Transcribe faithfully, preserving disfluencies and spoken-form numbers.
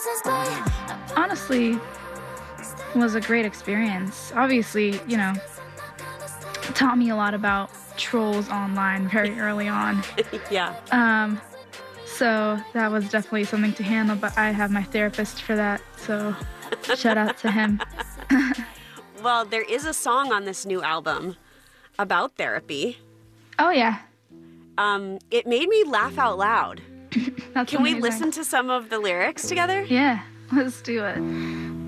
honestly was a great experience. Obviously, you know, taught me a lot about trolls online very early on. Yeah. Um, so that was definitely something to handle, but I have my therapist for that, so shout out to him. Well, there is a song on this new album about therapy. Oh, yeah. Um, it made me laugh out loud. That's Can we amazing. listen to some of the lyrics together? Yeah, let's do it.